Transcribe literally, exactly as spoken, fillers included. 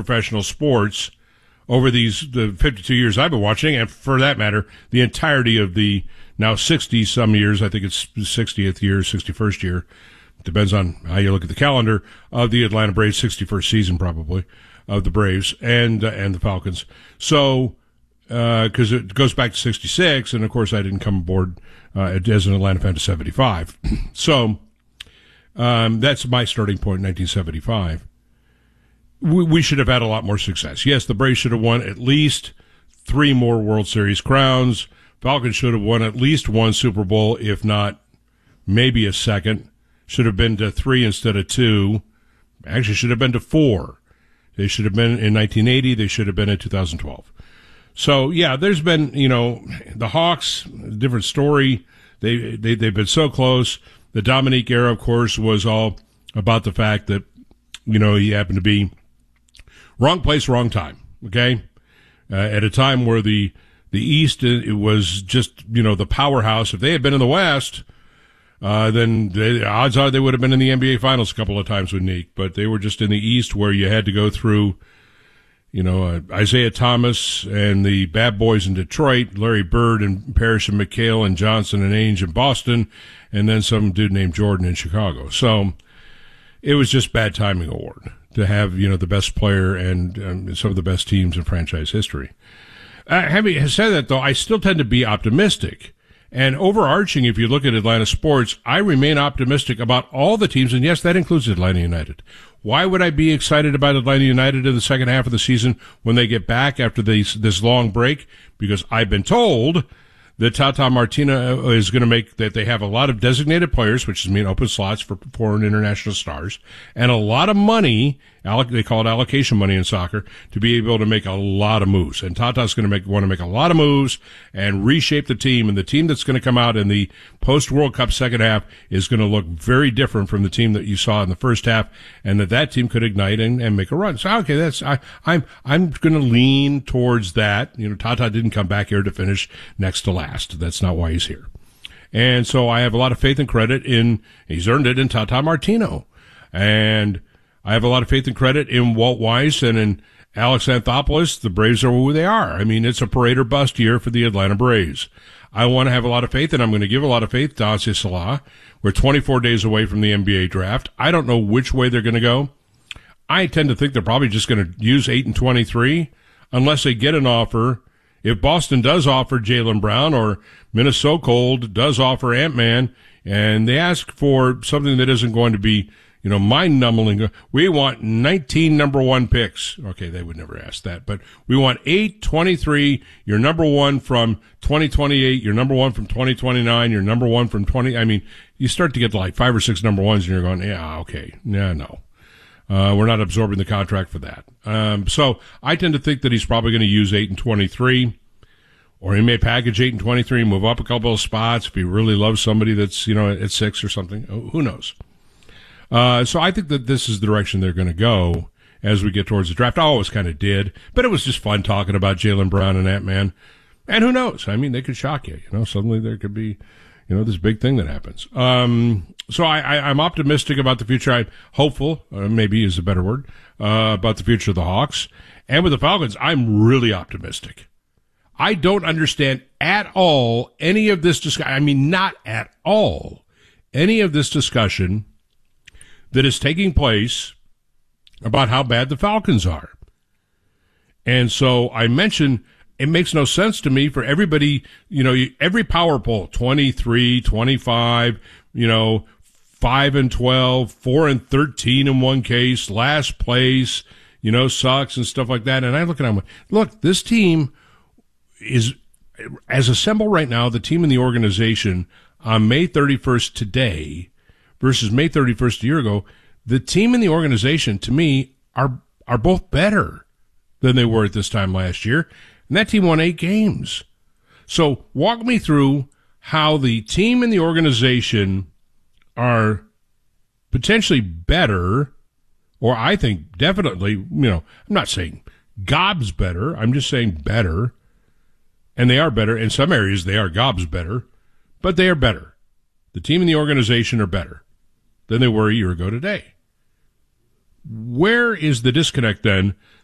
professional sports over these the fifty-two years I've been watching, and for that matter, the entirety of the now sixty-some years, I think it's sixtieth year, sixty-first year, depends on how you look at the calendar, of the Atlanta Braves, sixty-first season probably, of the Braves and uh, and the Falcons. So, because uh, it goes back to sixty-six, and of course I didn't come aboard uh, as an Atlanta fan to seventy-five. So, um, that's my starting point in nineteen seventy-five. We, we should have had a lot more success. Yes, the Braves should have won at least three more World Series crowns. Falcons should have won at least one Super Bowl, if not maybe a second. Should have been to three instead of two. Actually, should have been to four. They should have been in nineteen eighty. They should have been in two thousand twelve. So, yeah, there's been, you know, the Hawks, different story. They, they, they've been so close. The Dominique era, of course, was all about the fact that, you know, he happened to be wrong place, wrong time, okay? Uh, at a time where the the East, it was just, you know, the powerhouse. If they had been in the West, uh, then they, odds are they would have been in the N B A Finals a couple of times with Nick. But they were just in the East where you had to go through, you know, uh, Isaiah Thomas and the Bad Boys in Detroit, Larry Bird and Parrish and McHale and Johnson and Ainge in Boston, and then some dude named Jordan in Chicago. So it was just bad timing award to have, you know, the best player and um, some of the best teams in franchise history. Uh, having said that, though, I still tend to be optimistic. And overarching, if you look at Atlanta sports, I remain optimistic about all the teams, and yes, that includes Atlanta United. Why would I be excited about Atlanta United in the second half of the season when they get back after this, this long break? Because I've been told that Tata Martino is going to make that they have a lot of designated players, which means open slots for foreign international stars, and a lot of money, they call it allocation money in soccer, to be able to make a lot of moves. And Tata's going to make want to make a lot of moves and reshape the team. And the team that's going to come out in the post-World Cup second half is going to look very different from the team that you saw in the first half, and that that team could ignite and, and make a run. So, okay, that's I, I'm I'm going to lean towards that. You know, Tata didn't come back here to finish next to last. That's not why he's here. And so I have a lot of faith and credit in, he's earned it in Tata Martino. And I have a lot of faith and credit in Walt Weiss and in Alex Anthopoulos. The Braves are who they are. I mean, it's a parade or bust year for the Atlanta Braves. I want to have a lot of faith, and I'm going to give a lot of faith to Ozzie Salah. We're twenty-four days away from the N B A draft. I don't know which way they're going to go. I tend to think they're probably just going to use eight and twenty-three unless they get an offer. If Boston does offer Jaylen Brown or Minnesota Cold does offer Ant-Man, and they ask for something that isn't going to be, you know, mind-numbing, we want nineteen number one picks. Okay, they would never ask that, but we want eight, twenty-three, your number one from twenty twenty-eight, your number one from twenty twenty-nine, your number one from twenty. I mean, you start to get like five or six number ones, and you're going, yeah, okay, yeah, no. Uh, we're not absorbing the contract for that. Um, so I tend to think that he's probably going to use eight and twenty-three, or he may package eight and twenty-three, move up a couple of spots if he really loves somebody that's, you know, at six or something. Who knows? Uh, so I think that this is the direction they're going to go as we get towards the draft. I always kind of did, but it was just fun talking about Jaylen Brown and Ant-Man. And who knows? I mean, they could shock you. You know, suddenly there could be, you know, this big thing that happens. Um, so I, I, I'm optimistic about the future. I'm hopeful, uh, maybe is a better word, uh, about the future of the Hawks. And with the Falcons, I'm really optimistic. I don't understand at all any of this discussion. I mean, not at all any of this discussion that is taking place about how bad the Falcons are. And so I mentioned it makes no sense to me for everybody, you know, every power poll, twenty-three, twenty-five, you know, five and twelve, four and thirteen in one case, last place, you know, sucks and stuff like that. And I look at them, look, this team is, as assembled right now, the team in the organization on May thirty-first today versus May thirty-first a year ago, the team in the organization, to me, are are both better than they were at this time last year. And that team won eight games. So walk me through how the team and the organization are potentially better, or I think definitely, you know, I'm not saying gobs better. I'm just saying better. And they are better. In some areas, they are gobs better, but they are better. The team and the organization are better than they were a year ago today. Where is the disconnect then